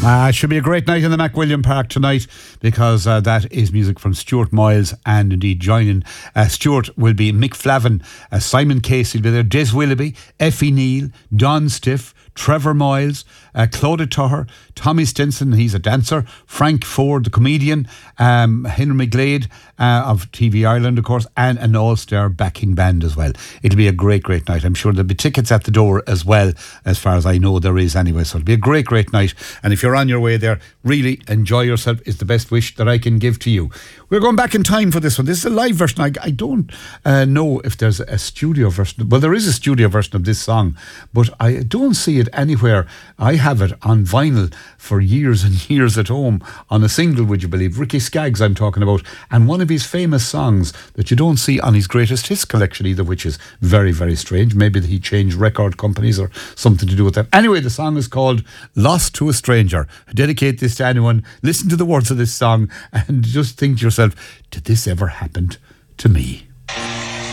It should be a great night in the MacWilliam Park tonight because that is music from Stuart Miles, and indeed joining Stuart will be Mick Flavin, Simon Casey will be there, Des Willoughby, Effie Neal, Don Stiff, Trevor Miles, Claudia Tuher, Tommy Stinson, he's a dancer, Frank Ford, the comedian, Henry McGlade of TV Ireland, of course, and an all-star backing band as well. It'll be a great night. I'm sure there'll be tickets at the door as well, as far as I know there is anyway. So it'll be a great night. And if you're on your way there, really enjoy yourself is the best wish that I can give to you. We're going back in time for this one. This is a live version. I don't know if there's a studio version. Well, there is a studio version of this song, but I don't see it anywhere. I have it on vinyl for years and years at home on a single, would you believe? Ricky Skaggs I'm talking about, and one of his famous songs that you don't see on his greatest hits collection either, which is very strange. Maybe he changed record companies or something to do with that. Anyway, the song is called Lost to a Stranger. I dedicate this to anyone. Listen to the words of this song and just think to yourself, did this ever happen to me?